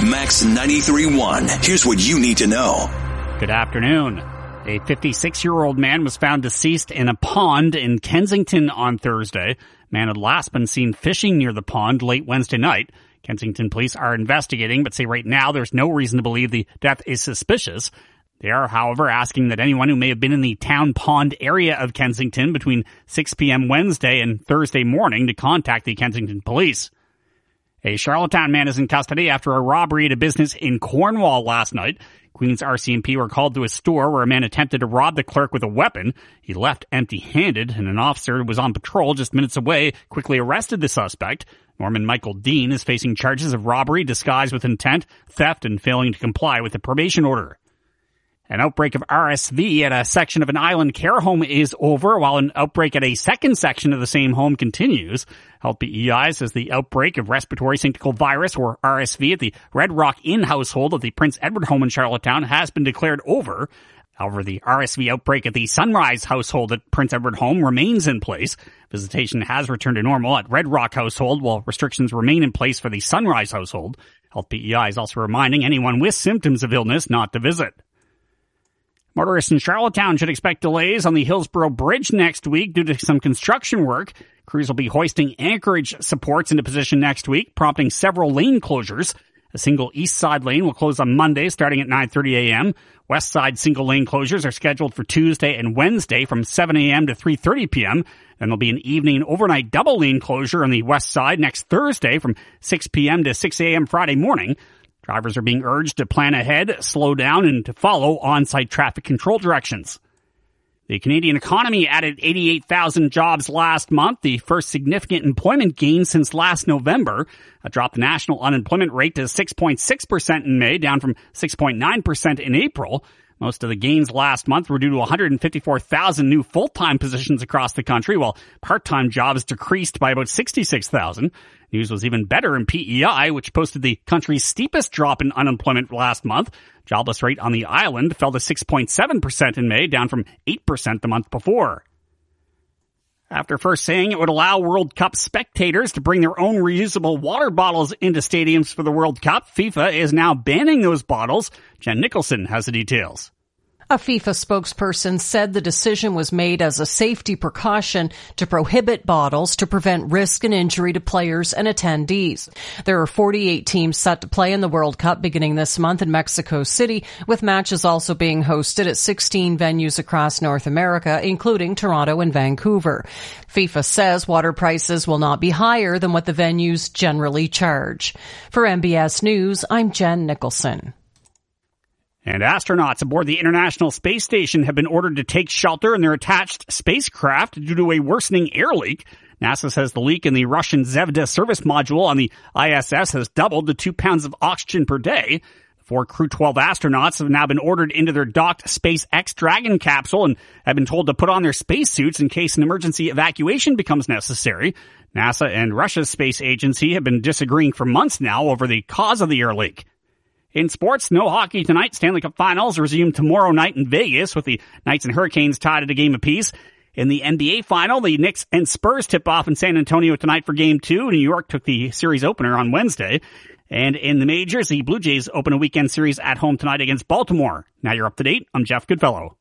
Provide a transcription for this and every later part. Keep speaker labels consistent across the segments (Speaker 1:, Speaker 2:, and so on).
Speaker 1: Max 93.1. Here's what you need to know.
Speaker 2: Good afternoon. A 56-year-old man was found deceased in a pond in Kensington on Thursday. Man had last been seen fishing near the pond late Wednesday night. Kensington police are investigating, but say right now there's no reason to believe the death is suspicious. They are, however, asking that anyone who may have been in the town pond area of Kensington between 6 p.m. Wednesday and Thursday morning to contact the Kensington police. A Charlottetown man is in custody after a robbery at a business in Cornwall last night. Queens RCMP were called to a store where a man attempted to rob the clerk with a weapon. He left empty-handed, and an officer who was on patrol just minutes away quickly arrested the suspect. Norman Michael Dean is facing charges of robbery, disguised with intent, theft, and failing to comply with a probation order. An outbreak of RSV at a section of an island care home is over, while an outbreak at a second section of the same home continues. Health PEI says the outbreak of respiratory syncytial virus, or RSV, at the Red Rock Inn household at the Prince Edward home in Charlottetown has been declared over. However, the RSV outbreak at the Sunrise household at Prince Edward home remains in place. Visitation has returned to normal at Red Rock household, while restrictions remain in place for the Sunrise household. Health PEI is also reminding anyone with symptoms of illness not to visit. Motorists in Charlottetown should expect delays on the Hillsborough Bridge next week due to some construction work. Crews will be hoisting anchorage supports into position next week, prompting several lane closures. A single east side lane will close on Monday starting at 9:30 a.m. West side single lane closures are scheduled for Tuesday and Wednesday from 7 a.m. to 3:30 p.m. Then there'll be an evening and overnight double lane closure on the west side next Thursday from 6 p.m. to 6 a.m. Friday morning. Drivers are being urged to plan ahead, slow down, and to follow on-site traffic control directions. The Canadian economy added 88,000 jobs last month, the first significant employment gain since last November. That dropped the national unemployment rate to 6.6% in May, down from 6.9% in April. Most of the gains last month were due to 154,000 new full-time positions across the country, while part-time jobs decreased by about 66,000. News was even better in PEI, which posted the country's steepest drop in unemployment last month. Jobless rate on the island fell to 6.7% in May, down from 8% the month before. After first saying it would allow World Cup spectators to bring their own reusable water bottles into stadiums for the World Cup, FIFA is now banning those bottles. Jen Nicholson has the details.
Speaker 3: A FIFA spokesperson said the decision was made as a safety precaution to prohibit bottles to prevent risk and injury to players and attendees. There are 48 teams set to play in the World Cup beginning this month in Mexico City, with matches also being hosted at 16 venues across North America, including Toronto and Vancouver. FIFA says water prices will not be higher than what the venues generally charge. For MBS News, I'm Jen Nicholson.
Speaker 2: And astronauts aboard the International Space Station have been ordered to take shelter in their attached spacecraft due to a worsening air leak. NASA says the leak in the Russian Zvezda service module on the ISS has doubled to 2 pounds of oxygen per day. The 4 Crew 12 astronauts have now been ordered into their docked SpaceX Dragon capsule and have been told to put on their spacesuits in case an emergency evacuation becomes necessary. NASA and Russia's space agency have been disagreeing for months now over the cause of the air leak. In sports, no hockey tonight. Stanley Cup Finals resume tomorrow night in Vegas with the Knights and Hurricanes tied at a game apiece. In the NBA Final, the Knicks and Spurs tip off in San Antonio tonight for Game 2. New York took the series opener on Wednesday. And in the majors, the Blue Jays open a weekend series at home tonight against Baltimore. Now you're up to date. I'm Jeff Goodfellow.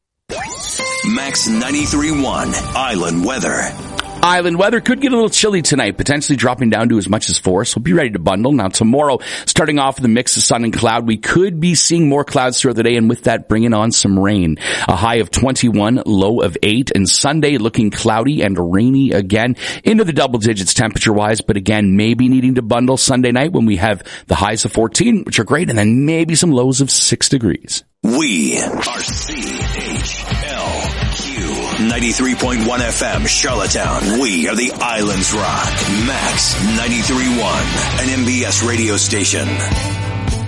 Speaker 1: Max 93.1 Island Weather.
Speaker 4: Island weather could get a little chilly tonight, potentially dropping down to as much as 4, so be ready to bundle. Now tomorrow, starting off with a mix of sun and cloud, we could be seeing more clouds throughout the day, and with that bringing on some rain. A high of 21, low of 8, and Sunday looking cloudy and rainy again, into the double digits temperature-wise, but again, maybe needing to bundle Sunday night when we have the highs of 14, which are great, and then maybe some lows of 6 degrees.
Speaker 1: We are CHLQ 93.1 FM Charlottetown. We are the Islands Rock. Max 93.1, an MBS radio station.